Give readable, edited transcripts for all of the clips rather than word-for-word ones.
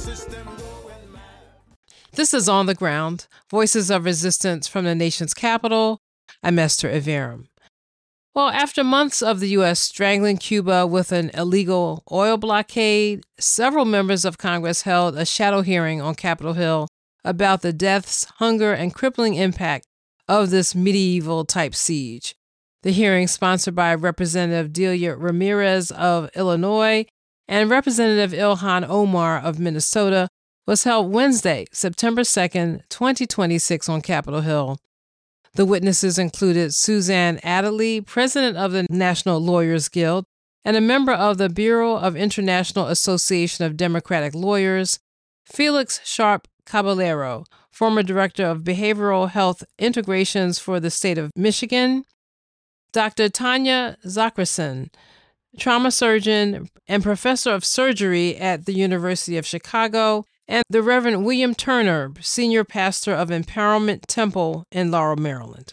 This is On the Ground, Voices of Resistance from the nation's capital. I'm Esther Iverem. Well, after months of the U.S. strangling Cuba with an illegal oil blockade, several members of Congress held a shadow hearing on Capitol Hill about the deaths, hunger, and crippling impact of this medieval-type siege. The hearing, sponsored by Representative Delia Ramirez of Illinois and Representative Ilhan Omar of Minnesota, was held Wednesday, September 2nd, 2026 on Capitol Hill. The witnesses included Suzanne Adderley, president of the National Lawyers Guild and a member of the Bureau of International Association of Democratic Lawyers, Felix Sharp Caballero, former director of Behavioral Health Integrations for the state of Michigan, Dr. Tanya Zacherson, trauma surgeon and professor of surgery at the University of Chicago, and the Reverend William Turner, senior pastor of Empowerment Temple in Laurel, Maryland.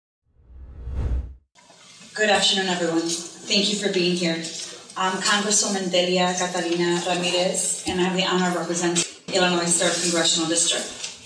Good afternoon, everyone. Thank you for being here. I'm Congresswoman Delia Catalina Ramirez, and I have the honor of representing Illinois 3rd Congressional District.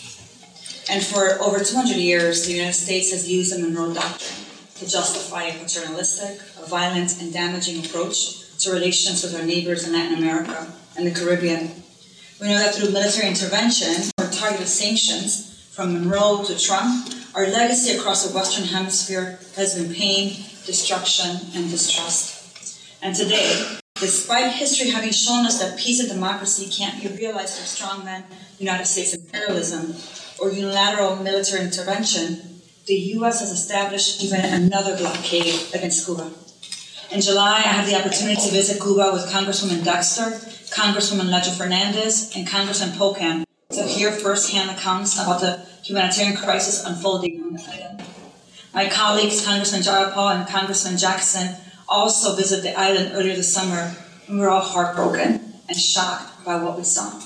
And for over 200 years, the United States has used the Monroe Doctrine to justify a paternalistic, a violent, and damaging approach to relations with our neighbors in Latin America and the Caribbean. We know that through military intervention or targeted sanctions, from Monroe to Trump, our legacy across the Western Hemisphere has been pain, destruction, and distrust. And today, despite history having shown us that peace and democracy can't be realized through strongman United States imperialism or unilateral military intervention, the U.S. has established even another blockade against Cuba. In July, I had the opportunity to visit Cuba with Congresswoman Dexter, Congresswoman Leger Fernandez, and Congressman Pocan to hear firsthand accounts about the humanitarian crisis unfolding on the island. My colleagues, Congressman Jayapal and Congressman Jackson, also visited the island earlier this summer, and we were all heartbroken and shocked by what we saw.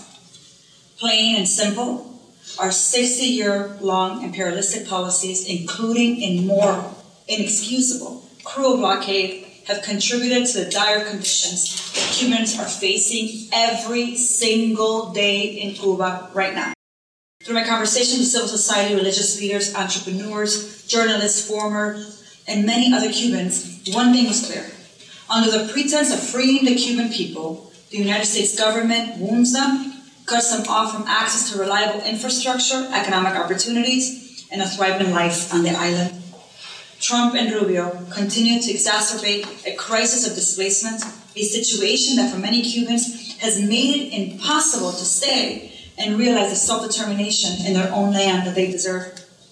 Plain and simple, our 60-year-long imperialistic policies, including immoral, inexcusable, cruel blockade, have contributed to the dire conditions that Cubans are facing every single day in Cuba right now. Through my conversations with civil society, religious leaders, entrepreneurs, journalists, farmers, and many other Cubans, one thing was clear. Under the pretense of freeing the Cuban people, the United States government wounds them, cuts them off from access to reliable infrastructure, economic opportunities, and a thriving life on the island. Trump and Rubio continue to exacerbate a crisis of displacement, a situation that for many Cubans has made it impossible to stay and realize the self-determination in their own land that they deserve.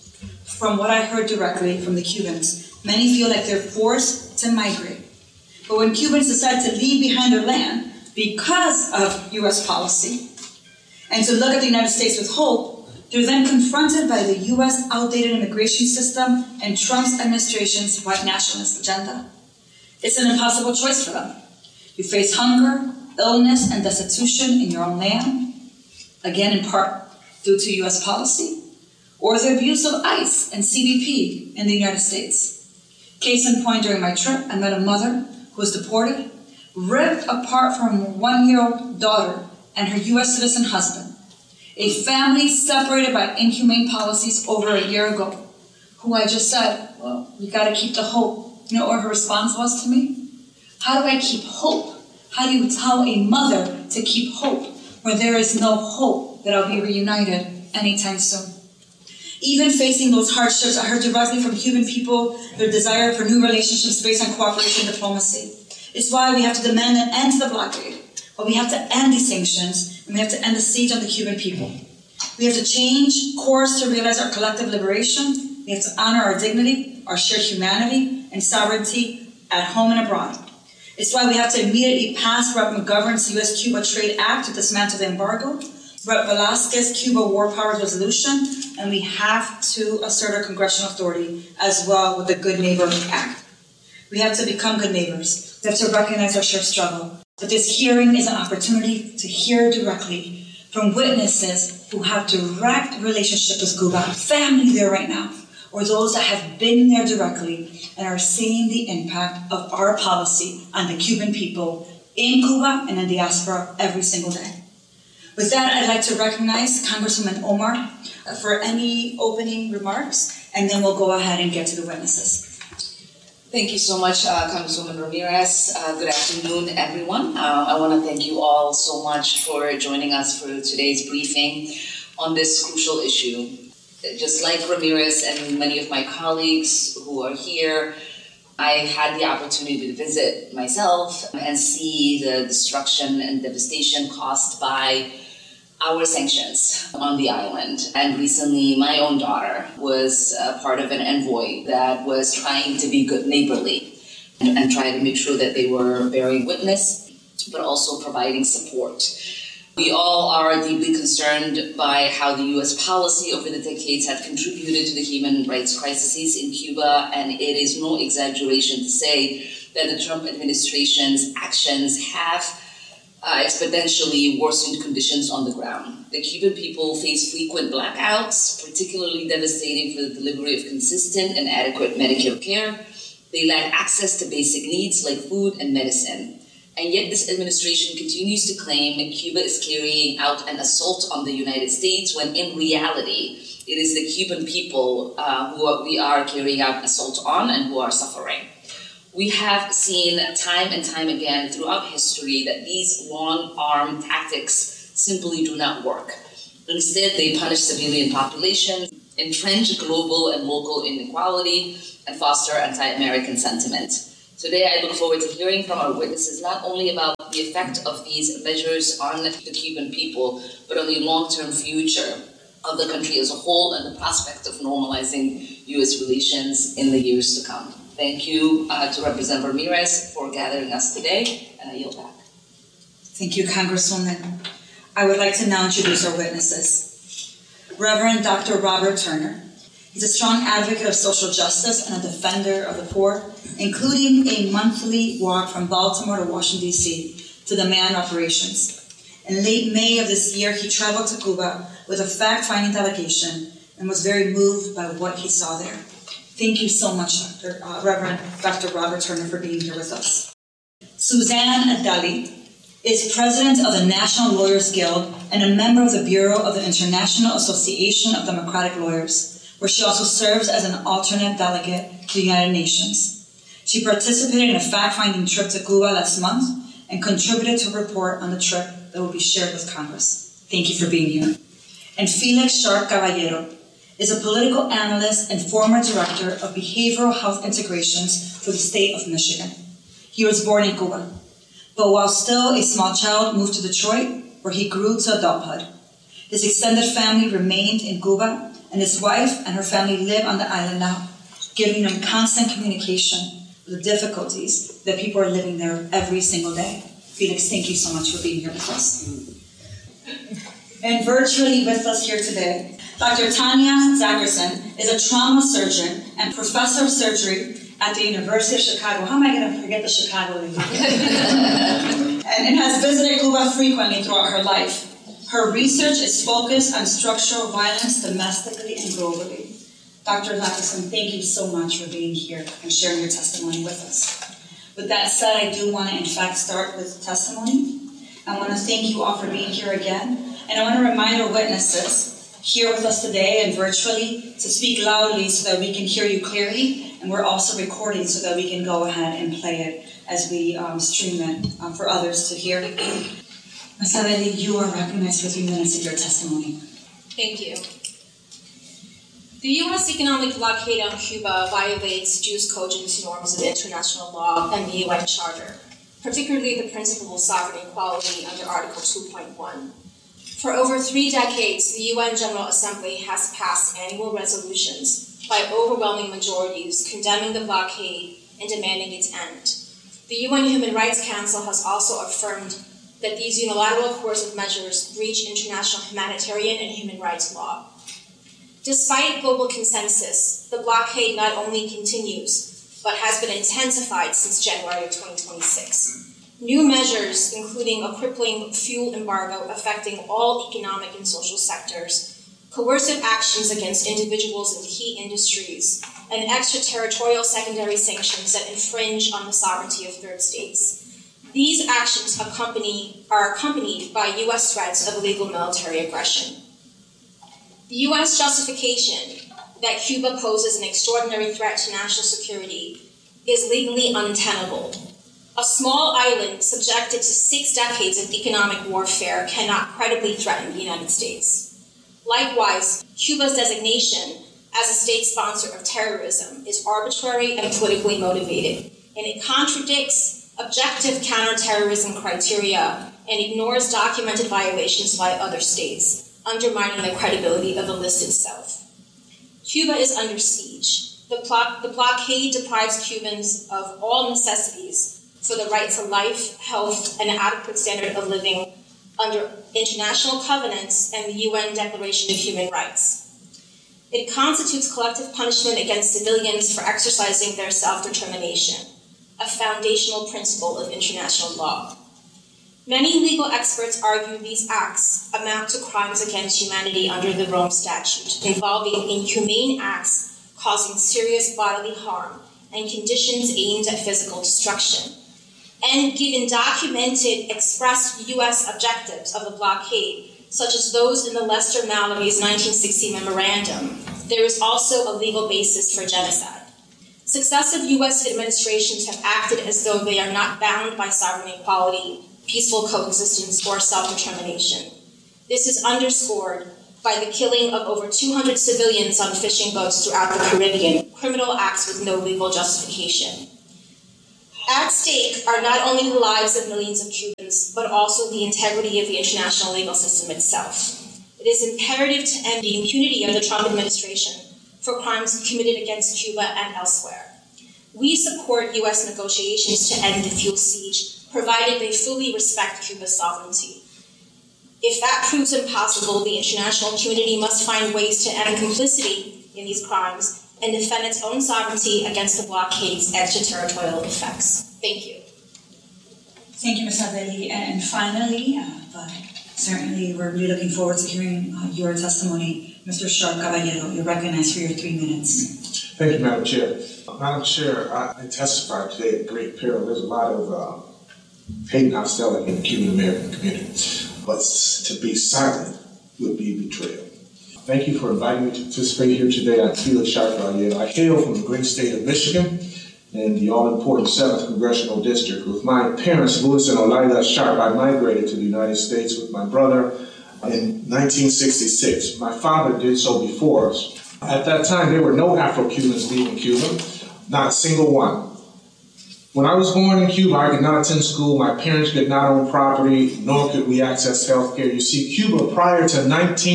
From what I heard directly from the Cubans, many feel like they're forced to migrate. But when Cubans decide to leave behind their land because of U.S. policy and to look at the United States with hope, they're then confronted by the U.S. outdated immigration system and Trump's administration's white nationalist agenda. It's an impossible choice for them. You face hunger, illness, and destitution in your own land, again in part due to U.S. policy, or the abuse of ICE and CBP in the United States. Case in point, during my trip, I met a mother who was deported, ripped apart from her 1-year-old daughter and her U.S. citizen husband. A family separated by inhumane policies over a year ago, who I just said, well, we got to keep the hope. You know what her response was to me? How do I keep hope? How do you tell a mother to keep hope when there is no hope that I'll be reunited anytime soon? Even facing those hardships, I heard directly from Cuban people their desire for new relationships based on cooperation and diplomacy. It's why we have to demand an end to the blockade. But we have to end these sanctions, and we have to end the siege on the Cuban people. We have to change course to realize our collective liberation. We have to honor our dignity, our shared humanity, and sovereignty at home and abroad. It's why we have to immediately pass Rep. McGovern's U.S.-Cuba Trade Act to dismantle the embargo, Rep. Velasquez's Cuba War Powers Resolution, and we have to assert our congressional authority as well with the Good Neighbor Act. We have to become good neighbors. We have to recognize our shared struggle. But this hearing is an opportunity to hear directly from witnesses who have direct relationship with Cuba, family there right now, or those that have been there directly and are seeing the impact of our policy on the Cuban people in Cuba and in diaspora every single day. With that, I'd like to recognize Congresswoman Omar for any opening remarks, and then we'll go ahead and get to the witnesses. Thank you so much, Congresswoman Ramirez. Good afternoon, everyone. I want to thank you all so much for joining us for today's briefing on this crucial issue. Just like Ramirez and many of my colleagues who are here, I had the opportunity to visit myself and see the destruction and devastation caused by our sanctions on the island. And recently, my own daughter was part of an envoy that was trying to be good neighborly and try to make sure that they were bearing witness, but also providing support. We all are deeply concerned by how the U.S. policy over the decades have contributed to the human rights crises in Cuba, and it is no exaggeration to say that the Trump administration's actions have exponentially worsened conditions on the ground. The Cuban people face frequent blackouts, particularly devastating for the delivery of consistent and adequate Medicare care. They lack access to basic needs like food and medicine. And yet this administration continues to claim that Cuba is carrying out an assault on the United States, when in reality, it is the Cuban people we are carrying out assault on and who are suffering. We have seen time and time again throughout history that these long-arm tactics simply do not work. Instead, they punish civilian populations, entrench global and local inequality, and foster anti-American sentiment. Today, I look forward to hearing from our witnesses not only about the effect of these measures on the Cuban people, but on the long-term future of the country as a whole and the prospect of normalizing U.S. relations in the years to come. Thank you to Representative Ramirez for gathering us today, and I yield back. Thank you, Congresswoman. I would like to now introduce our witnesses. Reverend Dr. Robert Turner. He's a strong advocate of social justice and a defender of the poor, including a monthly walk from Baltimore to Washington, D.C. to demand reparations. In late May of this year, he traveled to Cuba with a fact-finding delegation and was very moved by what he saw there. Thank you so much, Reverend Dr. Robert Turner, for being here with us. Suzanne Adeli is president of the National Lawyers Guild and a member of the Bureau of the International Association of Democratic Lawyers, where she also serves as an alternate delegate to the United Nations. She participated in a fact-finding trip to Cuba last month and contributed to a report on the trip that will be shared with Congress. Thank you for being here. And Felix Sharp Caballero is a political analyst and former director of behavioral health integrations for the state of Michigan. He was born in Cuba, but while still a small child, moved to Detroit, where he grew to adulthood. His extended family remained in Cuba, and his wife and her family live on the island now, giving them constant communication with the difficulties that people are living there every single day. Felix, thank you so much for being here with us. And virtually with us here today, Dr. Tanya Zackerson is a trauma surgeon and professor of surgery at the University of Chicago. How am I going to forget the Chicago lady? and has visited Cuba frequently throughout her life. Her research is focused on structural violence domestically and globally. Dr. Zackerson, thank you so much for being here and sharing your testimony with us. With that said, I do want to, in fact, start with testimony. I want to thank you all for being here again. And I want to remind our witnesses here with us today and virtually to speak loudly so that we can hear you clearly. And we're also recording so that we can go ahead and play it as we stream it for others to hear. Ms. Adeli, you are recognized for 3 minutes of your testimony. Thank you. The U.S. economic blockade on Cuba violates jus cogens norms of international law and the UN Charter, particularly the principle of sovereign equality under Article 2.1. For over 3 decades, the UN General Assembly has passed annual resolutions by overwhelming majorities condemning the blockade and demanding its end. The UN Human Rights Council has also affirmed that these unilateral coercive measures breach international humanitarian and human rights law. Despite global consensus, the blockade not only continues, but has been intensified since January of 2026. New measures, including a crippling fuel embargo affecting all economic and social sectors, coercive actions against individuals in key industries, and extraterritorial secondary sanctions that infringe on the sovereignty of third states. These actions are accompanied by U.S. threats of illegal military aggression. The U.S. justification that Cuba poses an extraordinary threat to national security is legally untenable. A small island subjected to 6 decades of economic warfare cannot credibly threaten the United States. Likewise, Cuba's designation as a state sponsor of terrorism is arbitrary and politically motivated, and it contradicts objective counterterrorism criteria and ignores documented violations by other states, undermining the credibility of the list itself. Cuba is under siege. The blockade deprives Cubans of all necessities for the right to life, health, and an adequate standard of living under international covenants and the UN Declaration of Human Rights. It constitutes collective punishment against civilians for exercising their self-determination, a foundational principle of international law. Many legal experts argue these acts amount to crimes against humanity under the Rome Statute, involving inhumane acts causing serious bodily harm and conditions aimed at physical destruction. And given documented, expressed U.S. objectives of the blockade, such as those in the Lester Mallory's 1960 memorandum, there is also a legal basis for genocide. Successive U.S. administrations have acted as though they are not bound by sovereign equality, peaceful coexistence, or self-determination. This is underscored by the killing of over 200 civilians on fishing boats throughout the Caribbean, criminal acts with no legal justification. At stake are not only the lives of millions of Cubans, but also the integrity of the international legal system itself. It is imperative to end the impunity of the Trump administration for crimes committed against Cuba and elsewhere. We support U.S. negotiations to end the fuel siege, provided they fully respect Cuba's sovereignty. If that proves impossible, the international community must find ways to end complicity in these crimes and defend its own sovereignty against the blockade's extraterritorial effects. Thank you. Thank you, Ms. Abeli. And finally, but certainly we're really looking forward to hearing your testimony. Mr. Sharp Caballero, you're recognized for your 3 minutes. Thank you, Madam Chair. Madam Chair, I testified today at great peril. There's a lot of hate and hostility in the Cuban-American community. But to be silent would be betrayal. Thank you for inviting me to participate here today. I'm Felix Sharp Caballero. I hail from the great state of Michigan in the all-important 7th Congressional District. With my parents, Louis and Olaida Sharp, I migrated to the United States with my brother in 1966. My father did so before us. At that time, there were no Afro-Cubans leaving Cuba, not a single one. When I was born in Cuba, I could not attend school. My parents could not own property, nor could we access health care. You see, Cuba prior to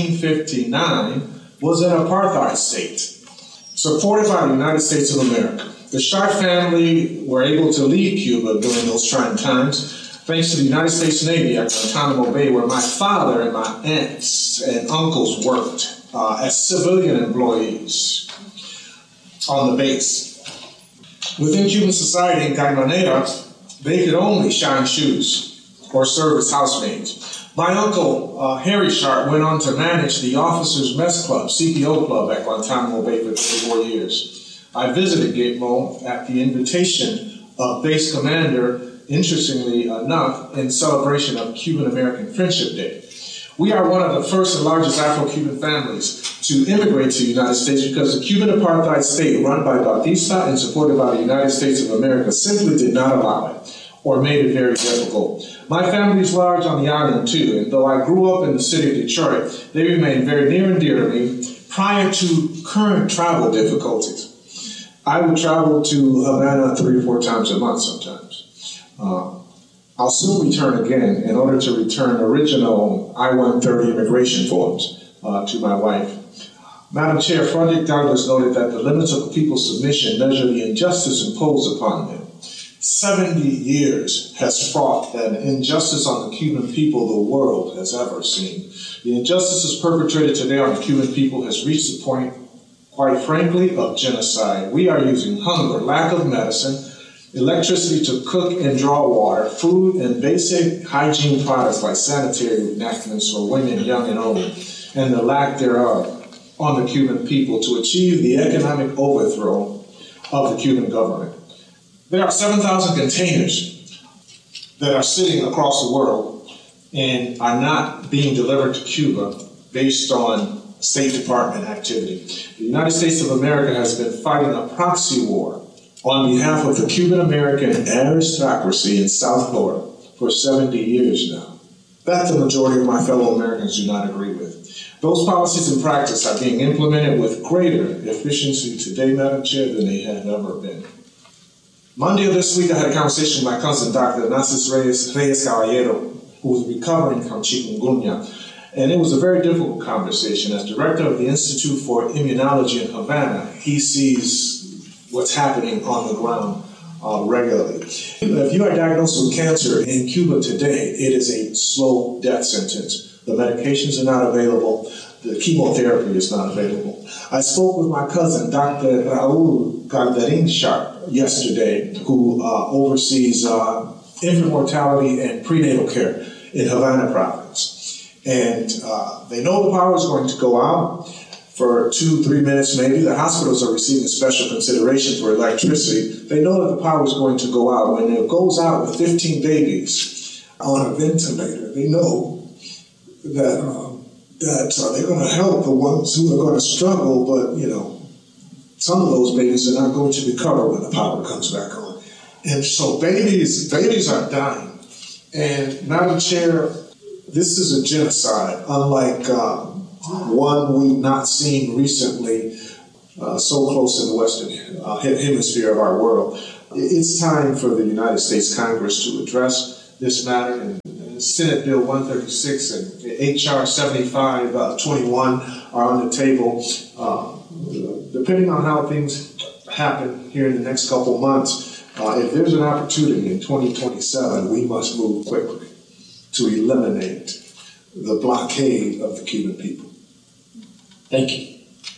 1959 was an apartheid state, supported by the United States of America. The Sharp family were able to leave Cuba during those trying times, thanks to the United States Navy at Guantanamo Bay, where my father and my aunts and uncles worked as civilian employees on the base. Within Cuban society in Caimanera, they could only shine shoes or serve as housemaids. My uncle, Harry Sharp, went on to manage the Officers Mess Club, CPO Club, at Guantanamo Bay for 34 years. I visited Gitmo at the invitation of Base Commander, interestingly enough, in celebration of Cuban-American Friendship Day. We are one of the first and largest Afro-Cuban families to immigrate to the United States because the Cuban apartheid state run by Batista and supported by the United States of America simply did not allow it or made it very difficult. My family is large on the island too, and though I grew up in the city of Detroit, they remain very near and dear to me prior to current travel difficulties. I would travel to Havana 3 or 4 times a month sometimes. I'll soon return again in order to return original I-130 immigration forms to my wife. Madam Chair, Frederick Douglass noted that the limits of a people's submission measure the injustice imposed upon them. 70 years has fought an injustice on the Cuban people the world has ever seen. The injustices perpetrated today on the Cuban people has reached the point, quite frankly, of genocide. We are using hunger, lack of medicine, electricity to cook and draw water, food, and basic hygiene products like sanitary napkins for women, young and old, and the lack thereof on the Cuban people to achieve the economic overthrow of the Cuban government. There are 7,000 containers that are sitting across the world and are not being delivered to Cuba based on State Department activity. The United States of America has been fighting a proxy war on behalf of the Cuban American aristocracy in South Florida for 70 years now. That the majority of my fellow Americans do not agree with. Those policies and practice are being implemented with greater efficiency today, Madam Chair, than they have ever been. Monday of this week, I had a conversation with my cousin, Dr. Narcis Reyes Caballero, who was recovering from chikungunya. And it was a very difficult conversation. As director of the Institute for Immunology in Havana, he sees what's happening on the ground regularly. If you are diagnosed with cancer in Cuba today, it is a slow death sentence. The medications are not available. The chemotherapy is not available. I spoke with my cousin, Dr. Raul Calderin Sharp, yesterday, who oversees infant mortality and prenatal care in Havana province. And they know the power is going to go out for 2-3 minutes maybe. The hospitals are receiving special consideration for electricity. They know that the power is going to go out. When it goes out with 15 babies on a ventilator, they know that they're going to help the ones who are going to struggle, but, some of those babies are not going to recover when the power comes back on. And so babies are dying. And Madam Chair, this is a genocide, unlike one we've not seen recently so close in the Western hemisphere of our world. It's time for the United States Congress to address this matter, and Senate Bill 136 and H.R. 7521 are on the table. Depending on how things happen here in the next couple months, if there's an opportunity in 2027, we must move quickly to eliminate the blockade of the Cuban people. Thank you.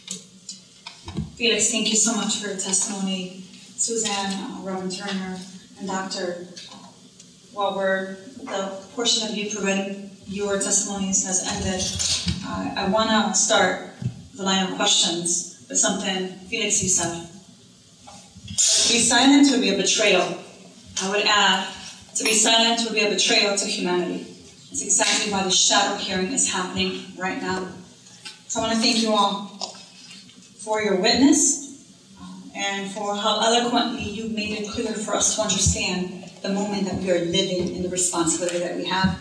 Felix, thank you so much for your testimony. Suzanne, Reverend Turner, and Dr. The portion of you providing your testimonies has ended, I want to start the line of questions with something, Felix, you said. To be silent would be a betrayal. I would add, to be silent would be a betrayal to humanity. It's exactly why the shadow hearing is happening right now. So I want to thank you all for your witness and for how eloquently you made it clear for us to understand the moment that we are living and the responsibility that we have.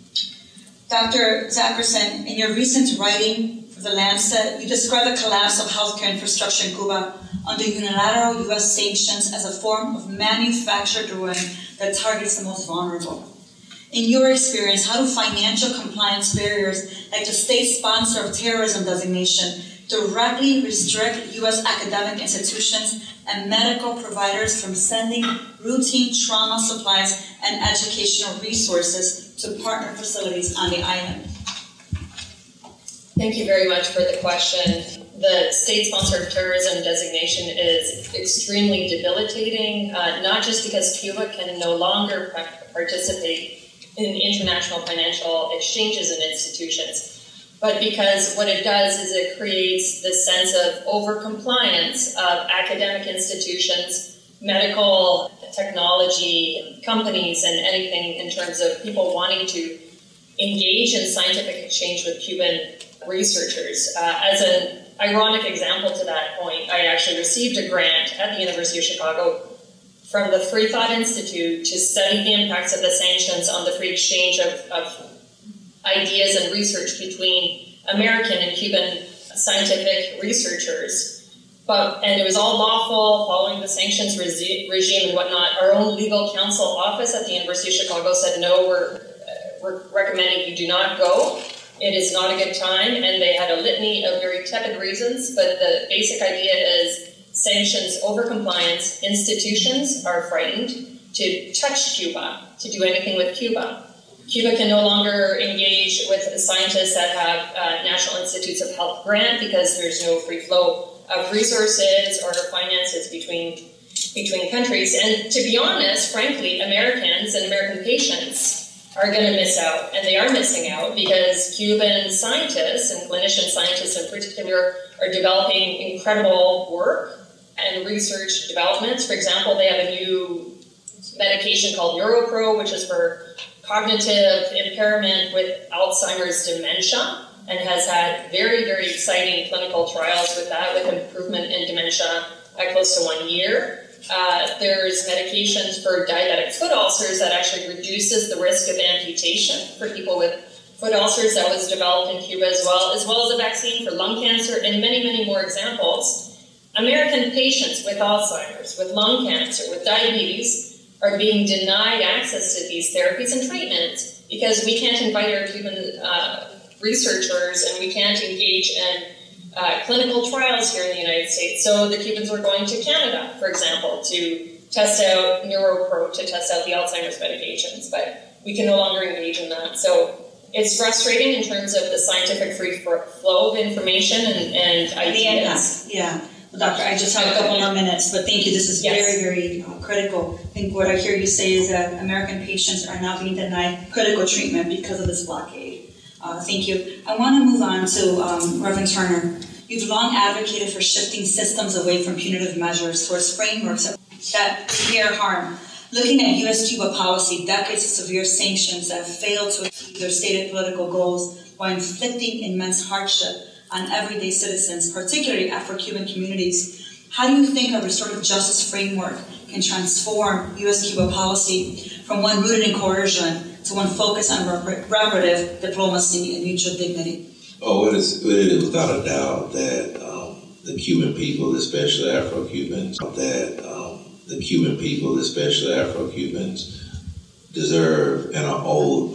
Dr. Zackerson, in your recent writing for The Lancet, you described the collapse of healthcare infrastructure in Cuba under unilateral U.S. sanctions as a form of manufactured ruin that targets the most vulnerable. In your experience, how do financial compliance barriers like the state sponsor of terrorism designation directly restrict U.S. academic institutions and medical providers from sending routine trauma supplies and educational resources to partner facilities on the island? Thank you very much for the question. The state-sponsored terrorism designation is extremely debilitating, not just because Cuba can no longer participate in international financial exchanges and institutions, but because what it does is it creates this sense of over-compliance of academic institutions, medical technology companies, and anything in terms of people wanting to engage in scientific exchange with Cuban researchers. As an ironic example to that point, I actually received a grant at the University of Chicago from the Free Thought Institute to study the impacts of the sanctions on the free exchange of ideas and research between American and Cuban scientific researchers. And it was all lawful, following the sanctions regime and whatnot. Our own legal counsel office at the University of Chicago said, no, we're recommending you do not go. It is not a good time, and they had a litany of very tepid reasons, but the basic idea is sanctions over compliance. Institutions are frightened to touch Cuba, to do anything with Cuba. Cuba can no longer engage with scientists that have National Institutes of Health grant because there's no free flow of resources or finances between countries. And to be honest, frankly, Americans and American patients are going to miss out, and they are missing out because Cuban scientists and clinician scientists in particular are developing incredible work and research developments. For example, they have a new medication called NeuroPro, which is for cognitive impairment with Alzheimer's dementia, and has had very, very exciting clinical trials with that, with improvement in dementia at close to 1 year. There's medications for diabetic foot ulcers that actually reduces the risk of amputation for people with foot ulcers that was developed in Cuba as well as a vaccine for lung cancer, and many, many more examples. American patients with Alzheimer's, with lung cancer, with diabetes are being denied access to these therapies and treatments because we can't invite our Cuban researchers and we can't engage in clinical trials here in the United States. So the Cubans were going to Canada, for example, to test out NeuroPro, to test out the Alzheimer's medications, but we can no longer engage in that. So it's frustrating in terms of the scientific free flow of information and ideas. Yeah. Well, Doctor, I just have a couple more minutes, but thank you. This is very, very critical. I think what I hear you say is that American patients are now being denied critical treatment because of this blockade. Thank you. I want to move on to Reverend Turner. You've long advocated for shifting systems away from punitive measures towards frameworks that repair harm. Looking at U.S.-Cuba policy, decades of severe sanctions that failed to achieve their stated political goals while inflicting immense hardship on everyday citizens, particularly Afro-Cuban communities. How do you think a restorative justice framework can transform U.S.-Cuba policy from one rooted in coercion to one focused on reparative diplomacy and mutual dignity? Oh, it is without a doubt that the Cuban people, especially Afro-Cubans, deserve and are owed